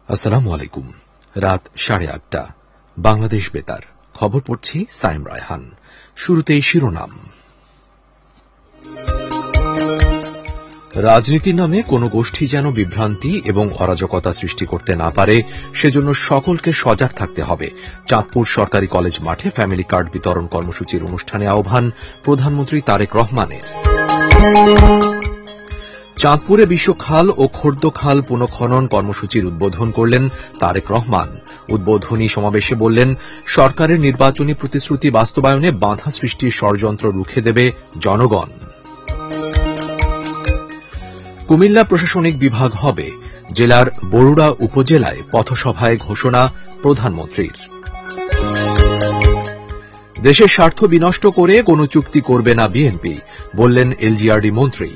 আসসালামু আলাইকুম। রাত 8:30 বাংলাদেশ বেতার খবর পড়ছি সাইম রায়হান। শুরুতেই শিরোনাম। রাজনীতির নামে কোন গোষ্ঠী যেন বিভ্রান্তি এবং অরাজকতা সৃষ্টি করতে না পারে সেজন্য সকলকে সজাগ থাকতে হবে। চাঁদপুর সরকারি কলেজ মাঠে ফ্যামিলি কার্ড বিতরণ কর্মসূচির অনুষ্ঠানে আহ্বান প্রধানমন্ত্রী তারেক রহমানের। চাঁদপুরে বিশ্ব খাল ও খোর্দ খাল পুনঃখনন কর্মসূচির উদ্বোধন করলেন তারেক রহমান। উদ্বোধনী সমাবেশে বললেন, সরকারের নির্বাচনী প্রতিশ্রুতি বাস্তবায়নে বাধা সৃষ্টির ষড়যন্ত্র রুখে দেবে জনগণ। কুমিল্লা প্রশাসনিক বিভাগ হবে। জেলার বরুড়া উপজেলায় পথসভায় ঘোষণা প্রধানমন্ত্রীর। দেশের স্বার্থ বিনষ্ট করে কোনো চুক্তি করবে না বিএনপি, বললেন এলজিআরডি মন্ত্রী।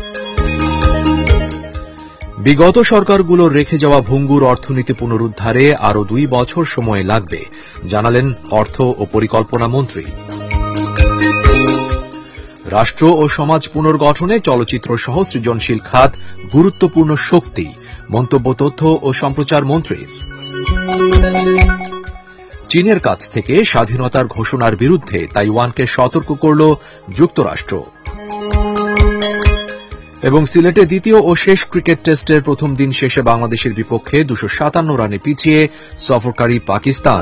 বিগত সরকারগুলোর রেখে যাওয়া ভঙ্গুর অর্থনীতি পুনরুদ্ধারে আরও 2 বছর সময় লাগবে, জানালেন অর্থ ও পরিকল্পনা মন্ত্রী। রাষ্ট্র ও সমাজ পুনর্গঠনে চলচ্চিত্র সহ সৃজনশীল খাত গুরুত্বপূর্ণ শক্তি, মন্তব্য তথ্য ও সম্প্রচার মন্ত্রীর। চীনের কাছ থেকে স্বাধীনতার ঘোষণার বিরুদ্ধে তাইওয়ানকে সতর্ক করল যুক্তরাষ্ট্র। এবং সিলেটে দ্বিতীয় ও শেষ ক্রিকেট টেস্টের প্রথম দিন শেষে বাংলাদেশের বিপক্ষে 257 রানে পিছিয়ে সফরকারী পাকিস্তান।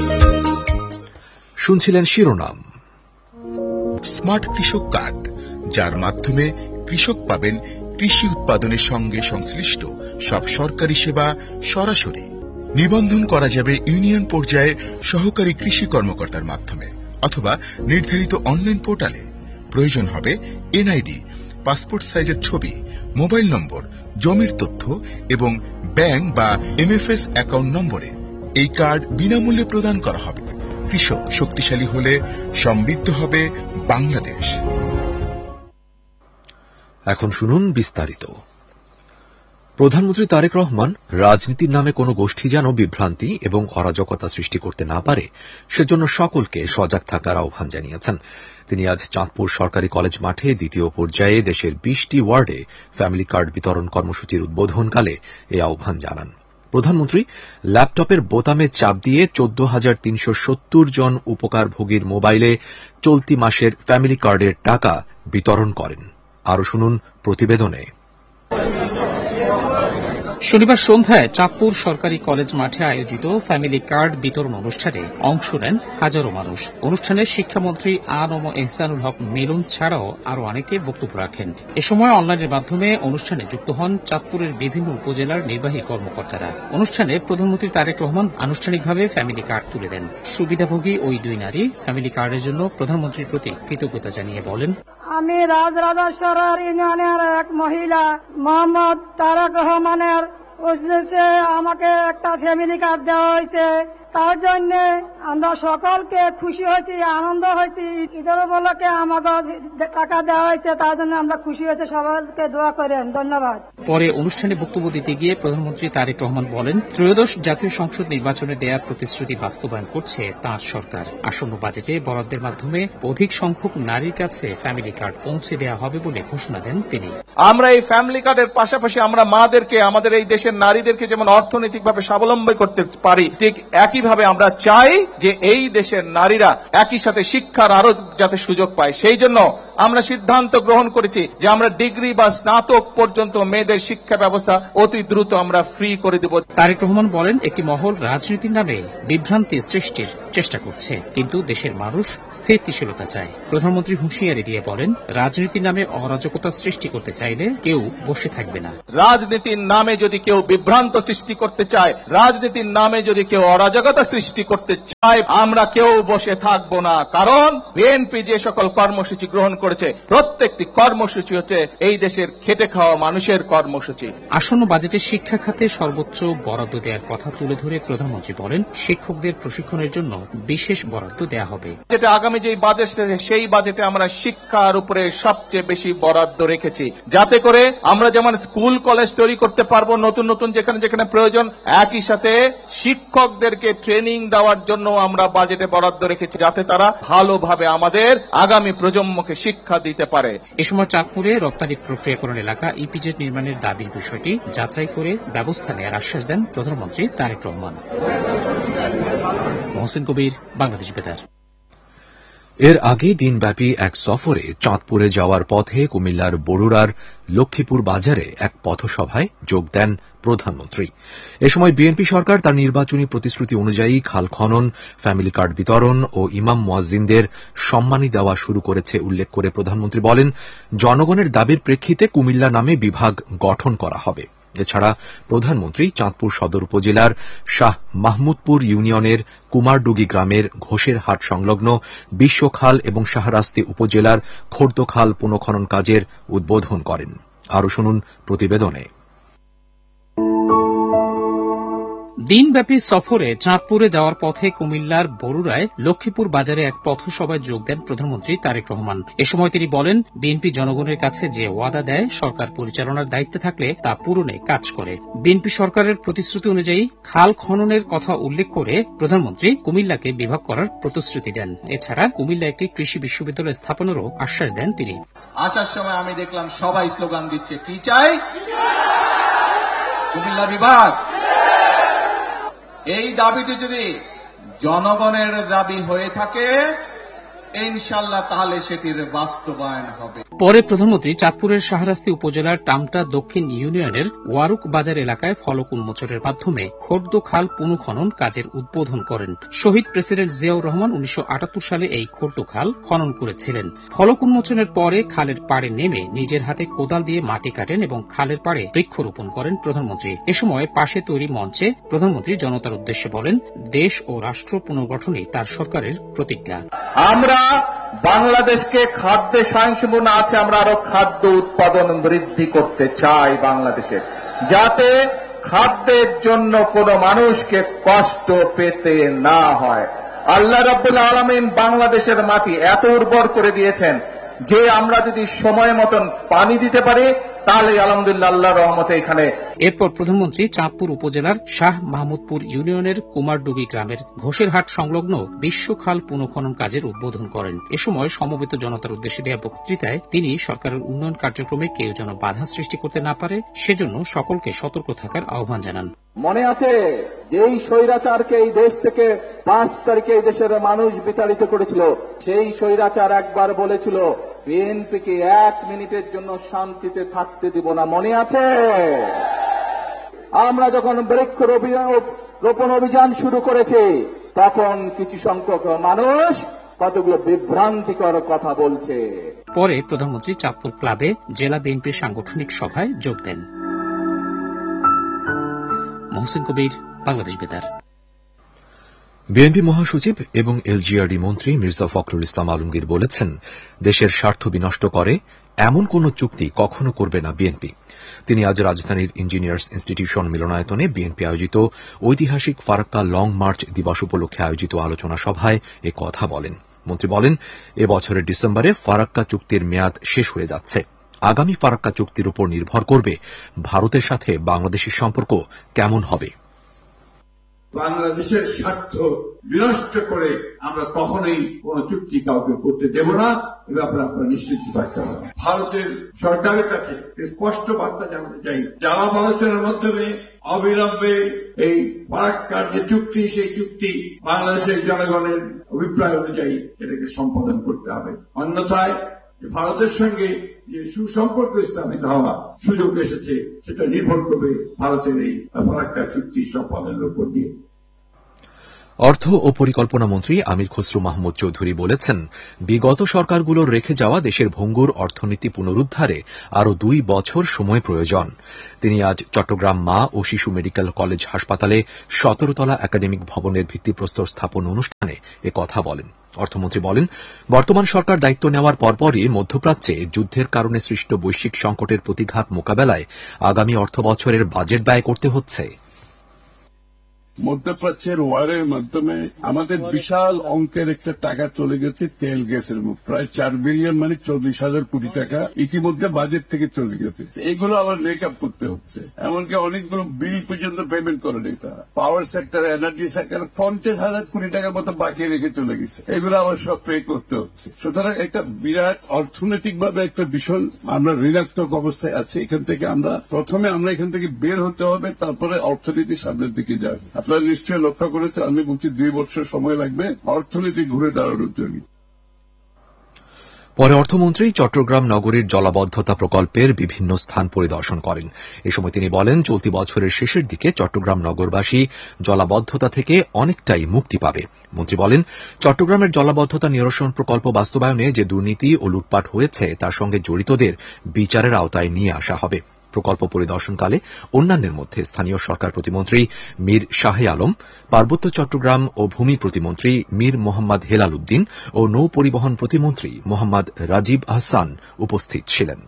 শুনছিলেন শিরোনাম। স্মার্ট কৃষক কার্ড, যার মাধ্যমে কৃষক পাবেন কৃষি উৎপাদনের সঙ্গে সংশ্লিষ্ট সব সরকারি সেবা সরাসরি। নিবন্ধন করা যাবে ইউনিয়ন পর্যায়ে সহকারী কৃষি কর্মকর্তার মাধ্যমে অথবা নির্ধারিত অনলাইন পোর্টালে। প্রয়োজন হবে এনআইডি, পাসপোর্ট সাইজের ছবি, মোবাইল নম্বর, জমির তথ্য এবং ব্যাংক বা এমএফএস অ্যাকাউন্ট নম্বরে। এই কার্ড বিনামূল্যে প্রদান করা হবে। কৃষক শক্তিশালী হলে সমৃদ্ধ হবে বাংলাদেশ। এখন শুনুন বিস্তারিত। প্রধানমন্ত্রী তারেক রহমান রাজনীতির নামে কোন গোষ্ঠী যেন বিভ্রান্তি এবং অরাজকতা সৃষ্টি করতে না পারে সেজন্য সকলকে সজাগ থাকার আহ্বান জানিয়েছেন। তিনি আজ চাঁদপুর সরকারি কলেজ মাঠে দ্বিতীয় পর্যায়ে দেশের 20টি ওয়ার্ডে ফ্যামিলি কার্ড বিতরণ কর্মসূচির উদ্বোধনকালে এই আহ্বান জানান। প্রধানমন্ত্রী ল্যাপটপের বোতামে চাপ দিয়ে 14,370 জন উপকারভোগীর মোবাইলে চলতি মাসের ফ্যামিলি কার্ডের টাকা বিতরণ করেন। আরও শুনুন প্রতিবেদনে। শনিবার সন্ধ্যায় চাঁদপুর সরকারি কলেজ মাঠে আয়োজিত ফ্যামিলি কার্ড বিতরণ অনুষ্ঠানে অংশ নেন হাজারো মানুষ। অনুষ্ঠানে শিক্ষামন্ত্রী আ.ন.ম এহসানুল হক মিলন ছাড়াও আরও অনেকে বক্তব্য রাখেন। এ সময় অনলাইনের মাধ্যমে অনুষ্ঠানে যুক্ত হন চাঁদপুরের বিভিন্ন উপজেলার নির্বাহী কর্মকর্তারা। অনুষ্ঠানে প্রধানমন্ত্রী তারেক রহমান আনুষ্ঠানিকভাবে ফ্যামিলি কার্ড তুলে দেন। সুবিধাভোগী ওই 2 নারী ফ্যামিলি কার্ডের জন্য প্রধানমন্ত্রীর প্রতি কৃতজ্ঞতা জানিয়ে বলেন, আমি রাজরাজেশ্বর ইউনিয়নের এক মহিলা মোহাম্মদ তারেক রহমানের উদ্দেশ্যে আমাকে একটা ফ্যামিলি কার্ড দেওয়া হয়েছে। তার জন্য আমরা সকলকে খুশি হয়েছি, আনন্দ হয়েছি। ঈদের উপলক্ষে আমাকে টাকা দেওয়া হয়েছে, তার জন্য আমরা খুশি হয়েছি। সবাইকে দোয়া করেন। ধন্যবাদ। পরে অনুষ্ঠানে বক্তব্য দিতে গিয়ে প্রধানমন্ত্রী তারেক রহমান বলেন, ত্রয়োদশ জাতীয় সংসদ নির্বাচনে দেওয়ার প্রতিশ্রুতি বাস্তবায়ন করছে তাঁর সরকার। আসন্ন বাজেটে বরাদ্দের মাধ্যমে অধিক সংখ্যক নারীর কাছে ফ্যামিলি কার্ড পৌঁছে দেওয়া হবে বলে ঘোষণা দেন তিনি। আমরা এই ফ্যামিলি কার্ডের পাশাপাশি আমরা মাদেরকে, আমাদের এই দেশের নারীদেরকে যেমন অর্থনৈতিকভাবে স্বাবলম্বী করতে পারি, ঠিক একইভাবে আমরা চাই যে এই দেশের নারীরা একই সাথে শিক্ষার আরো যাতে সুযোগ পায়। সেই জন্য আমরা সিদ্ধান্ত গ্রহণ করেছি যে আমরা ডিগ্রি বা স্নাতক পর্যন্ত মেয়েদের শিক্ষা ব্যবস্থা অতি দ্রুত আমরা ফ্রি করে দেব। তারেক রহমান বলেন, একটি মহল রাজনীতির নামে বিভ্রান্তি সৃষ্টির চেষ্টা করছে, কিন্তু দেশের মানুষ স্থিতিশীলতা চায়। প্রধানমন্ত্রী হুঁশিয়ারি দিয়ে বলেন, রাজনীতির নামে অরাজকতা সৃষ্টি করতে চাইলে কেউ বসে থাকবে না। রাজনীতির নামে যদি কেউ বিভ্রান্ত সৃষ্টি করতে চায়, রাজনীতির নামে যদি কেউ অরাজকতা সৃষ্টি করতে চায়, আমরা কেউ বসে থাকবো না। কারণ বিএনপি যে সকল কর্মসূচি গ্রহণ করেছে, প্রত্যেকটি কর্মসূচি হচ্ছে এই দেশের খেটে খাওয়া মানুষের কর্মসূচি। আসন্ন বাজেটে শিক্ষা খাতে সর্বোচ্চ বরাদ্দ দেওয়ার কথা তুলে ধরে প্রধানমন্ত্রী বলেন, শিক্ষকদের প্রশিক্ষণের জন্য বিশেষ বরাদ্দ দেওয়া হবে। যেটা আগামী যে বাজেট, সেই বাজেটে আমরা শিক্ষার উপরে সবচেয়ে বেশি বরাদ্দ রেখেছি, যাতে করে আমরা যেমন স্কুল কলেজ তৈরি করতে পারবো নতুন নতুন যেখানে যেখানে প্রয়োজন, একই সাথে শিক্ষকদেরকে ট্রেনিং দেওয়ার জন্য আমরা বাজেটে বরাদ্দ রেখেছি, যাতে তারা ভালোভাবে আমাদের আগামী প্রজন্মকে শিক্ষা শিক্ষা দিতে পারে। এ সময় চাঁদপুরে রপ্তানি প্রক্রিয়াকরণ এলাকা ইপিজেড নির্মাণের দাবির বিষয়টি যাচাই করে ব্যবস্থা নেওয়ার আশ্বাস দেন প্রধানমন্ত্রী তারেক রহমান। মহসিন কবির, বাংলাদেশ বেতার। এর আগে দিনব্যাপী এক সফরে চাঁদপুরে যাওয়ার পথে কুমিল্লার বরুড়ার লক্ষ্মীপুর বাজারে এক পথসভায় যোগ দেন প্রধানমন্ত্রী। এ সময় বিএনপি সরকার তার নির্বাচনী প্রতিশ্রুতি অনুযায়ী খাল খনন, ফ্যামিলি কার্ড বিতরণ ও ইমাম মুয়াজ্জিনদের সম্মানী দেওয়া শুরু করেছে উল্লেখ করে প্রধানমন্ত্রী বলেন, জনগণের দাবির প্রেক্ষিতে কুমিল্লা নামে বিভাগ গঠন করা হবে। এছাড়া প্রধানমন্ত্রী চাঁদপুর সদর উপজেলার শাহ মাহমুদপুর ইউনিয়নের কুমারডুগি গ্রামের ঘোষের হাট সংলগ্ন বিশ্বখাল এবং শাহরাস্তি উপজেলার খোর্দখাল পুনঃখনন কাজের উদ্বোধন করেন। আরও শুনুন প্রতিবেদনে। দিনব্যাপী সফরে চাঁদপুরে যাওয়ার পথে কুমিল্লার বরুড়ায় লক্ষ্মীপুর বাজারে এক পথসভায় যোগ দেন প্রধানমন্ত্রী তারেক রহমান। এ সময় তিনি বলেন, বিএনপি জনগণের কাছে যে ওয়াদা দেয় সরকার পরিচালনার দায়িত্বে থাকলে তা পূরণে কাজ করে। বিএনপি সরকারের প্রতিশ্রুতি অনুযায়ী খাল খননের কথা উল্লেখ করে প্রধানমন্ত্রী কুমিল্লাকে বিভাগ করার প্রতিশ্রুতি দেন। এছাড়া কুমিল্লা একটি কৃষি বিশ্ববিদ্যালয় স্থাপনেরও আশ্বাস দেন তিনি। আসার সময় আমি দেখলাম সবাই স্লোগান দিচ্ছে, কি চাই? কুমিল্লা বিভাগ। এই দাবিটি যদি জনগণের দাবি হয়ে থাকে ইনশাআল্লাহ তাহলে সেটির বাস্তবায়ন হবে। পরে প্রধানমন্ত্রী চাঁদপুরের শাহরাস্তি উপজেলার টামটা দক্ষিণ ইউনিয়নের ওয়ারুক বাজার এলাকায় ফলক উন্মোচনের মাধ্যমে খোর্দখাল পুনঃখনন কাজের উদ্বোধন করেন। শহীদ প্রেসিডেন্ট জিয়াউর রহমান 1978 সালে এই খোর্দখাল খনন করেছিলেন। ফলক উন্মোচনের পরে খালের পাড়ে নেমে নিজের হাতে কোদাল দিয়ে মাটি কাটেন এবং খালের পাড়ে বৃক্ষরোপণ করেন প্রধানমন্ত্রী। এ সময় পাশে তৈরি মঞ্চে প্রধানমন্ত্রী জনতার উদ্দেশ্যে বলেন, দেশ ও রাষ্ট্র পুনর্গঠনই তার সরকারের প্রতিজ্ঞা। আমরা বাংলাদেশকে খাদ্যে স্বয়ংসম্পূর্ণ আছে, আমরা আরো খাদ্য উৎপাদন বৃদ্ধি করতে চাই বাংলাদেশে, যাতে খাদ্যের জন্য কোনো মানুষকে কষ্ট পেতে না হয়। আল্লাহ রাব্বুল আলামিন বাংলাদেশের মাটি এত উর্বর করে দিয়েছেন যে আমরা যদি সময় মতন পানি দিতে পারি তাহলে আলহামদুলিল্লাহ আল্লাহর রহমতে এখানে। এরপর প্রধানমন্ত্রী চাঁদপুর উপজেলার শাহ মাহমুদপুর ইউনিয়নের কুমারডুগি গ্রামের ঘোষের হাট সংলগ্ন বিশ্বখাল পুনঃখনন কাজের উদ্বোধন করেন। এ সময় সমবেত জনতার উদ্দেশ্যে দেওয়া বক্তৃতায় তিনি সরকারের উন্নয়ন কার্যক্রমে কেউ যেন বাধা সৃষ্টি করতে না পারে সেজন্য সকলকে সতর্ক থাকার আহ্বান জানান। মনে আছে যেই স্বৈরাচারকে এই দেশ থেকে 5 তারিখে এই দেশের মানুষ বিতাড়িত করেছিল, সেই স্বৈরাচার একবার বলেছিল বিএনপিকে 1 মিনিটের জন্য শান্তিতে থাকতে দিব না। মনে আছে? আমরা যখন বৃক্ষরোপণ অভিযান শুরু করেছি তখন কিছু সংখ্যক মানুষ কতগুলো বিভ্রান্তিকর কথা বলছে। পরে প্রধানমন্ত্রী চাঁদপুর ক্লাবে জেলা বিএনপির সাংগঠনিক সভায় যোগ দেন। মহসিন কবির, বাংলাদেশ বেতার। বিএনপি মহাসচিব এবং এলজিআরডি মন্ত্রী মির্জা ফখরুল ইসলাম আলমগীর বলেছেন, দেশের স্বার্থ বিনষ্ট করে এমন কোন চুক্তি কখনো করবে না বিএনপি। তিনি আজ রাজধানীর ইঞ্জিনিয়ার্স ইনস্টিটিউশন মিলনায়তনে বিএনপি আয়োজিত ঐতিহাসিক ফারাক্কা লং মার্চ দিবস উপলক্ষে আয়োজিত আলোচনা সভায় এ কথা বলেন। মন্ত্রী বলেন, এ বছরের ডিসেম্বরে ফারাক্কা চুক্তির মেয়াদ শেষ হয়ে যাচ্ছে। আগামী ফারাক্কা চুক্তির উপর নির্ভর করবে ভারতের সাথে বাংলাদেশের সম্পর্ক কেমন হবে। বাংলাদেশের স্বার্থ বিনষ্ট করে আমরা কখনোই কোন চুক্তি কাউকে করতে দেব না, এ ব্যাপারে আপনারা নিশ্চিত থাকতে হবে। ভারতের সরকারের কাছে স্পষ্ট বার্তা জানাতে চাই, জবাব আলোচনার মাধ্যমে অবিলম্বে এই ফারাক্কার যে চুক্তি, সেই চুক্তি বাংলাদেশের জনগণের অভিপ্রায় অনুযায়ী এটাকে সম্পাদন করতে হবে। অন্যথায় ভারতের সঙ্গে যে সুসম্পর্ক স্থাপিত হওয়া সুযোগ এসেছে সেটা নির্ভর করবে ভারতের এই ফারাক্কা চুক্তি সম্পাদনের উপর দিয়ে। অর্থ ও পরিকল্পনা মন্ত্রী আমির খসরু মাহমুদ চৌধুরী বলেছেন, বিগত সরকারগুলোর রেখে যাওয়া দেশের ভঙ্গুর অর্থনীতি পুনরুদ্ধারে আরও 2 বছর সময় প্রয়োজন। তিনি আজ চট্টগ্রাম মা ও শিশু মেডিকেল কলেজ হাসপাতালে 17 তলা একাডেমিক ভবনের ভিত্তিপ্রস্তর স্থাপন অনুষ্ঠানে এ কথা বলেন। অর্থমন্ত্রী বলেন, বর্তমান সরকার দায়িত্ব নেওয়ার পরপরই মধ্যপ্রাচ্যে যুদ্ধের কারণে সৃষ্ট বৈশ্বিক সংকটের প্রতিঘাত মোকাবেলায় আগামী অর্থবছরের বাজেট ব্যয় করতে হচ্ছে। মধ্যপ্রাচ্যের ওয়ারের মাধ্যমে আমাদের বিশাল অঙ্কের একটা টাকা চলে গেছে তেল গ্যাসের উপর, প্রায় 4 বিলিয়ন মানে 24,000 কোটি টাকা ইতিমধ্যে বাজেট থেকে চলে গেছে। এগুলো আবার মেক আপ করতে হচ্ছে, এমনকি অনেকগুলো বিল পর্যন্ত পেমেন্ট করে নেই তারা। পাওয়ার সেক্টর, এনার্জি সেক্টর 50,000 কোটি টাকার মতো বাকি রেখে চলে গেছে, এগুলো আবার সব পে করতে হচ্ছে। সুতরাং একটা বিরাট অর্থনৈতিকভাবে একটা ভীষণ আমরা ঋণাত্মক অবস্থায় আছি। এখান থেকে আমরা এখান থেকে বের হতে হবে, তারপরে অর্থনীতি সামনের দিকে যাবে। আপনারা নিশ্চয়ই লক্ষ্য করেছেন, আমি বলছি 2 বছর সময় লাগবে অর্থনীতি ঘুরে দাঁড়ানোর জন্য। পরে অর্থমন্ত্রী চট্টগ্রাম নগরীর জলাবদ্ধতা প্রকল্পের বিভিন্ন স্থান পরিদর্শন করেন। এ সময় তিনি বলেন, চলতি বছরের শেষের দিকে চট্টগ্রাম নগরবাসী জলাবদ্ধতা থেকে অনেকটাই মুক্তি পাবে। মন্ত্রী বলেন, চট্টগ্রামের জলাবদ্ধতা নিরসন প্রকল্প বাস্তবায়নে যে দুর্নীতি ও লুটপাট হয়েছে তার সঙ্গে জড়িতদের বিচারের আওতায় নিয়ে আসা হবে। প্রকল্প পরিদর্শনকালে অন্যান্যের মধ্যে স্থানীয় সরকার প্রতিমন্ত্রী মীর শাহে আলম, পার্বত্য চট্টগ্রাম ও ভূমি প্রতিমন্ত্রী মীর মোহাম্মদ হেলাল উদ্দিন ও নৌ পরিবহন প্রতিমন্ত্রী মোহাম্মদ রাজীব আহসান উপস্থিত ছিলেন।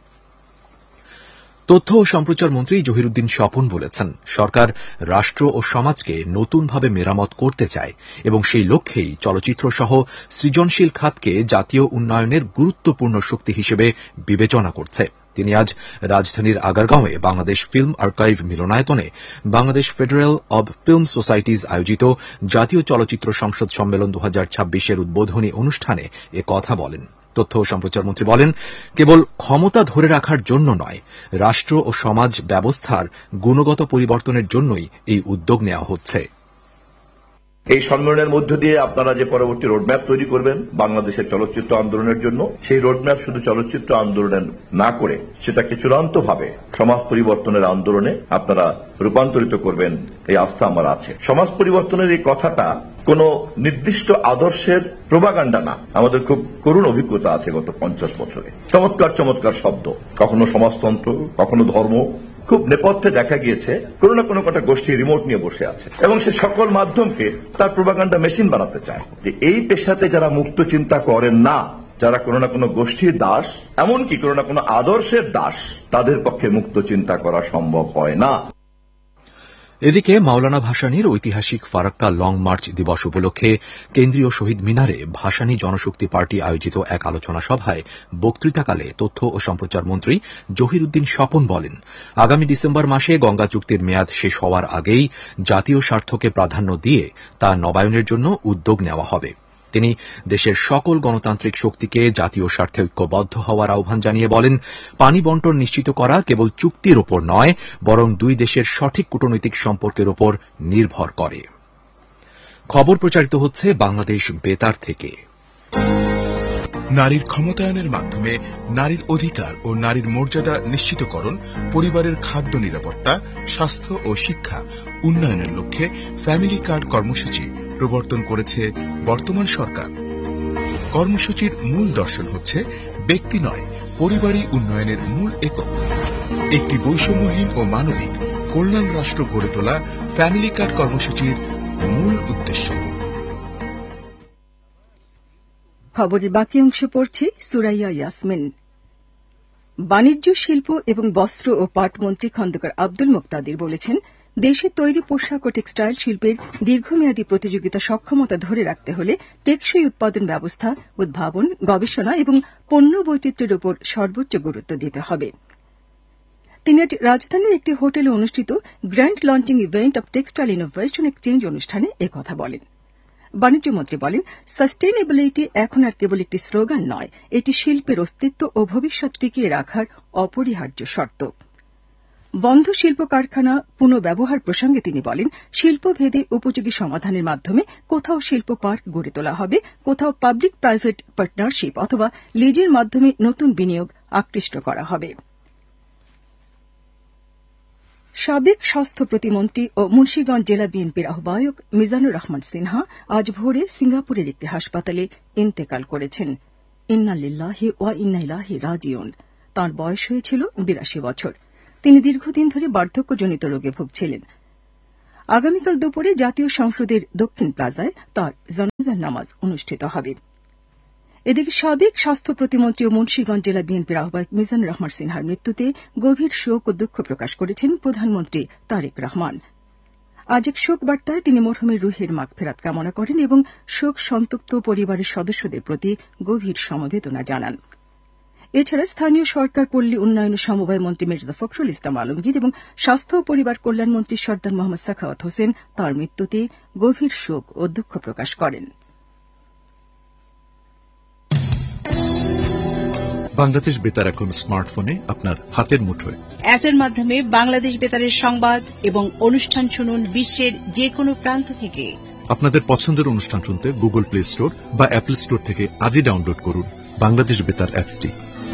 তথ্য ও সম্প্রচার মন্ত্রী জহিরুদ্দিন স্বপন বলেছেন, সরকার রাষ্ট্র ও সমাজকে নতুনভাবে মেরামত করতে চায় এবং সেই লক্ষ্যেই চলচ্চিত্র সহ সৃজনশীল খাতকে জাতীয় উন্নয়নের গুরুত্বপূর্ণ শক্তি হিসেবে বিবেচনা করছে। তিনি আজ রাজধানীর আগারগাঁওয়ে বাংলাদেশ ফিল্ম আর্কাইভ মিলনায়তনে Bangladesh federal of film societies আয়োজিত জাতীয় চলচ্চিত্র সংসদ সম্মেলন 2026-এর উদ্বোধনী অনুষ্ঠানে এ কথা বলেন। তথ্য ও সম্প্রচার মন্ত্রী বলেন, কেবল ক্ষমতা ধরে রাখার জন্য নয়, রাষ্ট্র ও সমাজ ব্যবস্থার গুণগত পরিবর্তনের জন্যই এই উদ্যোগ নেওয়া হচ্ছে। এই সম্মেলনের মধ্য দিয়ে আপনারা যে পরবর্তী রোডম্যাপ তৈরি করবেন বাংলাদেশের চলচ্চিত্র আন্দোলনের জন্য, সেই রোডম্যাপ শুধু চলচ্চিত্র আন্দোলনের না করে সেটাকে চূড়ান্তভাবে সমাজ পরিবর্তনের আন্দোলনে আপনারা রূপান্তরিত করবেন, এই আস্থা আমার আছে। সমাজ পরিবর্তনের এই কথাটা কোন নির্দিষ্ট আদর্শের প্রোপাগান্ডা না, আমাদের খুব করুণ অভিজ্ঞতা আছে গত 50 বছরে। চমৎকার চমৎকার শব্দ, কখনো সমাজতন্ত্র, কখনো ধর্ম, খুব নেপথ্যে দেখা গিয়েছে কোনো না কোনো একটা গোষ্ঠী রিমোট নিয়ে বসে আছে এবং সে সকল মাধ্যমকে তার প্রোপাগান্ডা মেশিন বানাতে চায়। যে এই পেশাতে যারা মুক্ত চিন্তা করেন না, যারা কোনো না কোনো গোষ্ঠীর দাস, এমনকি কোনো না কোনো আদর্শের দাস, তাদের পক্ষে মুক্ত চিন্তা করা সম্ভব হয় না। এদিকে মাওলানা ভাসানীর ঐতিহাসিক ফারাক্কা লং মার্চ দিবস উপলক্ষে কেন্দ্রীয় শহীদ মিনারে ভাসানী জনশক্তি পার্টি আয়োজিত এক আলোচনা সভায় বক্তৃতাকালে তথ্য ও সম্প্রচার মন্ত্রী জহিরুদ্দিন স্বপন বলেন, আগামী ডিসেম্বর মাসে গঙ্গা চুক্তির মেয়াদ শেষ হওয়ার আগেই জাতীয় স্বার্থকে প্রাধান্য দিয়ে তা নবায়নের জন্য উদ্যোগ নেওয়া হবে। তিনি দেশের সকল গণতান্ত্রিক শক্তিকে জাতীয় স্বার্থে ঐক্যবদ্ধ হওয়ার আহ্বান জানিয়ে বলেন, পানি বণ্টন নিশ্চিত করা কেবল চুক্তির ওপর নয়, বরং দুই দেশের সঠিক কূটনৈতিক সম্পর্কের ওপর নির্ভর করে। খবর প্রচারিত হচ্ছে বাংলাদেশ বেতার থেকে। নারীর ক্ষমতায়নের মাধ্যমে নারীর অধিকার ও নারীর মর্যাদা নিশ্চিতকরণ, পরিবারের খাদ্য নিরাপত্তা, স্বাস্থ্য ও শিক্ষা উন্নয়নের লক্ষ্যে ফ্যামিলি কার্ড কর্মসূচি প্রবর্তন করেছে বর্তমান সরকার। কর্মসূচির মূল দর্শন হচ্ছে ব্যক্তি নয়, পরিবারই উন্নয়নের মূল একক। একটি বৈষম্যহীন ও মানবিক কল্যাণ রাষ্ট্র গড়ে তোলা ফ্যামিলি কার্ড কর্মসূচির মূল উদ্দেশ্য। খবরের বাকি অংশ পড়ছি সুরাইয়া ইয়াসমিন। বাণিজ্য, শিল্প এবং বস্ত্র ও পাট মন্ত্রী খন্দকার আব্দুল মুক্তাদির বলেছেন, দেশে তৈরি পোশাক ও টেক্সটাইল শিল্পের দীর্ঘমেয়াদী প্রতিযোগিতা সক্ষমতা ধরে রাখতে হলে টেকসই উৎপাদন ব্যবস্থা, উদ্ভাবন, গবেষণা এবং পণ্য বৈচিত্র্যের উপর সর্বোচ্চ গুরুত্ব দিতে হবে। তিনি আজ রাজধানীর একটি হোটেলে অনুষ্ঠিত grand launching event of textile innovation exchange অনুষ্ঠানে একথা বলেন। বাণিজ্যমন্ত্রী বলেন, সাস্টেইনেবিলিটি এখন আর কেবল একটি স্লোগান নয়, এটি শিল্পের অস্তিত্ব ও ভবিষ্যৎ টিকিয়ে রাখার অপরিহার্য শর্ত। বন্ধ শিল্প কারখানা পুনঃব্যবহার প্রসঙ্গে তিনি বলেন, শিল্পভেদে উপযোগী সমাধানের মাধ্যমে কোথাও শিল্প পার্ক গড়ে তোলা হবে, কোথাও পাবলিক প্রাইভেট পার্টনারশিপ অথবা লিজের মাধ্যমে নতুন বিনিয়োগ আকৃষ্ট করা হবে। সাবেক স্বাস্থ্য প্রতিমন্ত্রী ও মুন্সিগঞ্জ জেলা বিএনপির আহ্বায়ক মিজানুর রহমান সিনহা আজ ভোরে সিঙ্গাপুরের একটি হাসপাতালে ইন্তেকাল করেছেন। ইন্না লিল্লাহি ওয়া ইন্না ইলাইহি রাজিউন। তাঁর বয়স হয়েছিল 82 বছর। তিনি দীর্ঘদিন ধরে বার্ধক্যজনিত রোগে ভুগছিলেন। আগামীকাল দুপুরে জাতীয় সংসদের দক্ষিণ প্লাজায় তাঁর জানাজার নামাজ অনুষ্ঠিত হবে। এদিকে সাবেক স্বাস্থ্য প্রতিমন্ত্রী ও মুন্সিগঞ্জ জেলা বিএনপির আহ্বায়ক মিজানুর রহমান সিনহার মৃত্যুতে গভীর শোক ও দুঃখ প্রকাশ করেছেন প্রধানমন্ত্রী তারেক রহমান। আজ এক শোক বার্তায় তিনি মরহুমের রুহের মাগফিরাত কামনা করেন এবং শোক সন্তপ্ত পরিবারের সদস্যদের প্রতি গভীর সমবেদনা জানান। এছাড়া স্থানীয় সরকার পল্লী উন্নয়ন ও সমবায় মন্ত্রী মির্জা ফখরুল ইসলাম আলমগীর এবং স্বাস্থ্য ও পরিবার কল্যাণ মন্ত্রী সর্দার মোহাম্মদ সাখাওয়াত হোসেন তাঁর মৃত্যুতে গভীর শোক ও দুঃখ প্রকাশ করেন। বাংলাদেশ বেতার এখন স্মার্টফোনে আপনার হাতের মুঠোয়। অ্যাপের মাধ্যমে বাংলাদেশ বেতারের সংবাদ এবং অনুষ্ঠান শুনুন বিশ্বের যে কোনো প্রান্ত থেকে। আপনাদের পছন্দের অনুষ্ঠান শুনতে গুগল প্লে স্টোর বা অ্যাপল স্টোর থেকে আজই ডাউনলোড করুন বাংলাদেশ বেতার অ্যাপটি।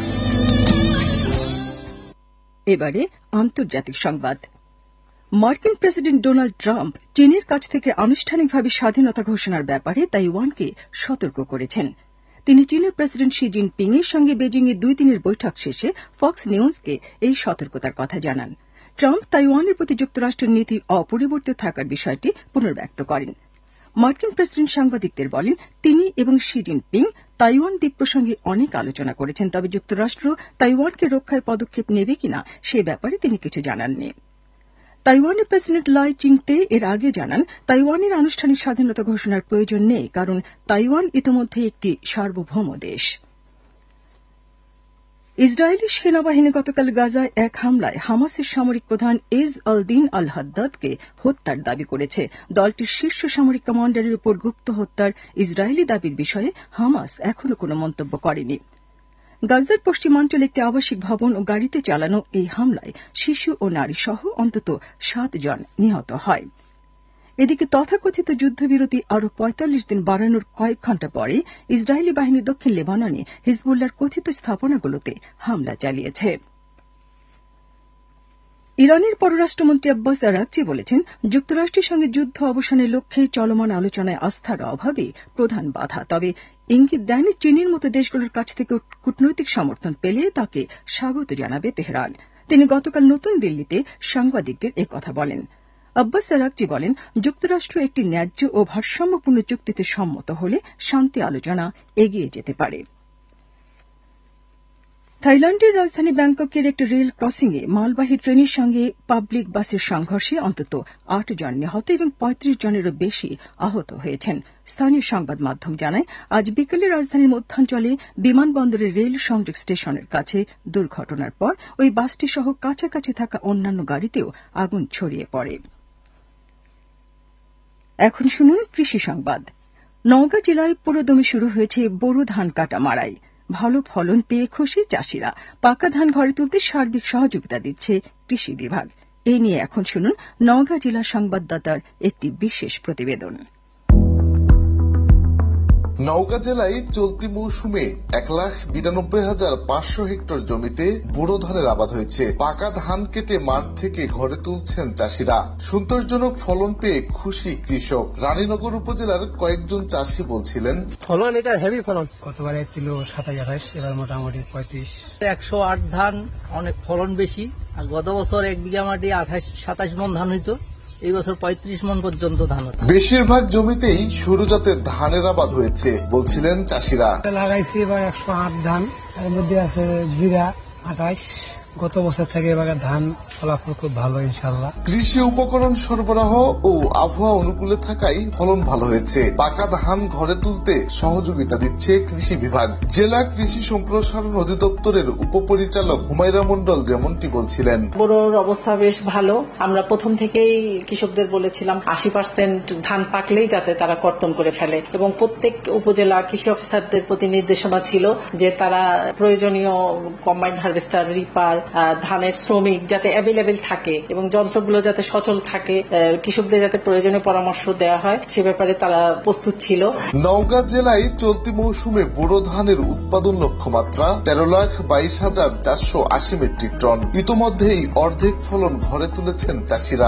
এবারে আন্তর্জাতিক সংবাদ। মার্কিন প্রেসিডেন্ট ডোনাল্ড ট্রাম্প চীনের কাছ থেকে আনুষ্ঠানিকভাবে স্বাধীনতা ঘোষণার ব্যাপারে তাইওয়ানকে সতর্ক করেছেন। তিনি চীনের প্রেসিডেন্ট শি জিনপিং এর সঙ্গে বেজিংয়ে 2 দিনের বৈঠক শেষে ফক্স নিউজকে এই সতর্কতার কথা জানান। ট্রাম্প তাইওয়ানের প্রতি যুক্তরাষ্ট্রের নীতি অপরিবর্তিত থাকার বিষয়টি পুনর্ব্যক্ত করেন। মার্কিন প্রেসিডেন্ট সাংবাদিকদের বলেন, তিনি এবং শি জিনপিং তাইওয়ান দ্বীপ প্রসঙ্গে অনেক আলোচনা করেছেন, তবে যুক্তরাষ্ট্র তাইওয়ানকে রক্ষায় পদক্ষেপ নেবে কিনা সে ব্যাপারে তিনি কিছু জানাননি। তাইওয়ানের প্রেসিডেন্ট লাই চিংতে এর আগে জানান, তাইওয়ানের আনুষ্ঠানিক স্বাধীনতা ঘোষণার প্রয়োজন নেই, কারণ তাইওয়ান ইতিমধ্যে একটি সার্বভৌম দেশ। ইসরায়েলি সেনাবাহিনী গতকাল গাজায় এক হামলায় হামাসের সামরিক প্রধান এজ আল দিন আল হাদ্দাদকে হত্যার দাবি করেছে। দলটির শীর্ষ সামরিক কমান্ডারের উপর গুপ্ত হত্যার ইসরায়েলি দাবির বিষয়ে হামাস এখনও কোনো মন্তব্য করেনি। গাজার পশ্চিমাঞ্চলে একটি আবাসিক ভবন ও গাড়িতে চালানো এই হামলায় শিশু ও নারী সহ অন্তত 7 জন নিহত হয়। এদিকে তথাকথিত যুদ্ধবিরতি আরও 45 দিন বাড়ানোর কয়েক ঘণ্টা পরে ইসরায়েলি বাহিনী দক্ষিণ লেবাননে হিজবুল্লাহর কথিত স্থাপনাগুলোতে হামলা চালিয়েছে। ইরানের পররাষ্ট্রমন্ত্রী আব্বাস আরাগচি বলেছেন, যুক্তরাষ্ট্রের সঙ্গে যুদ্ধ অবসানের লক্ষ্যে চলমান আলোচনায় আস্থার অভাবে প্রধান বাধা। তবে ইঙ্গিত দেন, চীনের মতো দেশগুলোর কাছ থেকে কূটনৈতিক সমর্থন পেলে তাকে স্বাগত জানাবে তেহরান। তিনি গতকাল নতুন দিল্লিতে সাংবাদিকদের একথা বলেন। আব্বাস আরাগচি বলেন, যুক্তরাষ্ট্র একটি ন্যায্য ও ভারসাম্যপূর্ণ চুক্তিতে সম্মত হলে শান্তি আলোচনা এগিয়ে যেতে পারে। থাইল্যান্ডের রাজধানী ব্যাংককের একটি রেল ক্রসিংয়ে মালবাহী ট্রেনের সঙ্গে পাবলিক বাসের সংঘর্ষে অন্তত 8 জন নিহত এবং 35 জনেরও বেশি আহত হয়েছেন। স্থানীয় সংবাদ মাধ্যম জানায়, আজ বিকেলে রাজধানীর মধ্যাঞ্চলে বিমানবন্দরের রেল সংযোগ স্টেশনের কাছে দুর্ঘটনার পর ওই বাসটি সহ কাছাকাছি থাকা অন্যান্য গাড়িতেও আগুন ছড়িয়ে পড়ে। এখন শুনুন কৃষি সংবাদ। নওগাঁ জেলায় পুরোদমে শুরু হয়েছে বোরো ধান কাটা মাড়াই। ভালো ফলন পেয়ে খুশি চাষিরা। পাকা ধান ঘরে তুলতে সার্বিক সহযোগিতা দিচ্ছে কৃষি বিভাগ। এই নিয়ে এখন শুনুন নওগাঁ জেলা সংবাদদাতার একটি বিশেষ প্রতিবেদন। নওগাঁ জেলায় চলতি মৌসুমে 1,92,500 হেক্টর জমিতে বোরো ধানের আবাদ হয়েছে। পাকা ধান কেটে মাঠ থেকে ঘরে তুলছেন চাষিরা। সন্তোষজনক ফলন পেয়ে খুশি কৃষক। রানীনগর উপজেলার কয়েকজন চাষি বলছিলেন, ফলন এটা হেভি ফলন। গতবারে ছিল 27-28, এবার মোটামুটি 35। 108 ধান, অনেক ফলন বেশি। আর গত বছর 1 বিঘা মাটি 28-27 মন ধান হইতো, এই বছর 35 মন পর্যন্ত ধান হতো। বেশিরভাগ জমিতেই সরু জাতের ধানের আবাদ হয়েছে বলছিলেন চাষিরা। লাগাইছি এবার 108 ধান, এর মধ্যে আছে জিরা 28। গত বছর থেকে এবার ধান ফলাফল খুব ভালো ইনশাআল্লাহ। কৃষি উপকরণ সরবরাহ ও আবহাওয়া অনুকূলে থাকায় ফলন ভালো হয়েছে। পাকা ধান ঘরে তুলতে সহযোগিতা দিচ্ছে কৃষি বিভাগ। জেলা কৃষি সম্প্রসারণ অধিদপ্তরের উপপরিচালক হুমায়রা মন্ডল যেমনটি বলছিলেন, বোরোর অবস্থা বেশ ভালো। আমরা প্রথম থেকেই কৃষকদের বলেছিলাম 80% ধান পাকলেই যাতে তারা কর্তন করে ফেলে, এবং প্রত্যেক উপজেলা কৃষি অফিসারদের প্রতি নির্দেশনা ছিল যে তারা প্রয়োজনীয় কম্বাইন্ড হারভেস্টার, রিপার, ধানের শ্রমিক যাতে অ্যাভেলেবেল থাকে এবং যন্ত্রগুলো যাতে সচল থাকে, কৃষকদের যাতে প্রয়োজনীয় পরামর্শ দেওয়া হয় সে ব্যাপারে তারা প্রস্তুত ছিল। নওগাঁ জেলায় চলতি মৌসুমে বোরো ধানের উৎপাদন লক্ষ্যমাত্রা 13,22,480 মেট্রিক টন। ইতোমধ্যেই অর্ধেক ফলন ঘরে তুলেছেন চাষিরা।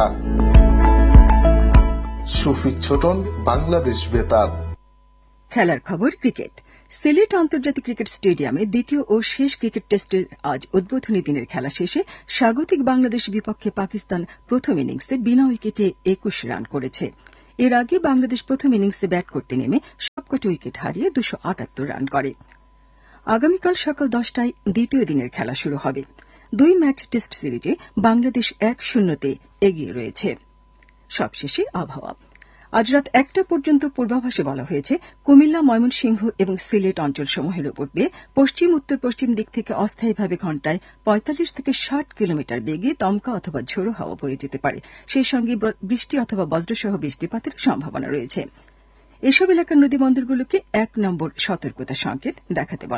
শফিক ছোটন, বাংলাদেশ বেতার। খেলার খবর। ক্রিকেট। সিলেট আন্তর্জাতিক ক্রিকেট স্টেডিয়ামে দ্বিতীয় ও শেষ ক্রিকেট টেস্টের আজ উদ্বোধনী দিনের খেলা শেষে স্বাগতিক বাংলাদেশ বিপক্ষে পাকিস্তান প্রথম ইনিংসে বিনা উইকেটে 21 রান করেছে। এর আগে বাংলাদেশ প্রথম ইনিংসে ব্যাট করতে নেমে সবকটি উইকেট হারিয়ে 278 রান করে। আগামীকাল সকাল 10টায় দ্বিতীয় দিনের খেলা শুরু হবে। 2 ম্যাচ টেস্ট সিরিজে বাংলাদেশ 1-0 এগিয়ে রয়েছে। সবশেষে আবহাওয়া। আজ রাত 1টা পর্যন্ত পূর্বাভাসে বলা হয়েছে কুমিল্লা, ময়মনসিংহ এবং সিলেট অঞ্চলসমূহের উপর দিয়ে পশ্চিম উত্তর পশ্চিম দিক থেকে অস্থায়ীভাবে ঘণ্টায় 45 থেকে 60 কিলোমিটার বেগে দমকা অথবা ঝোড়ো হাওয়া বয়ে যেতে পারে। সেই সঙ্গে বৃষ্টি অথবা বজ্রসহ বৃষ্টিপাতের সম্ভাবনা রয়েছে। এসব এলাকার নদীবন্দরগুলোকে 1 নম্বর সতর্কতা সংকেত দেখাতে বলা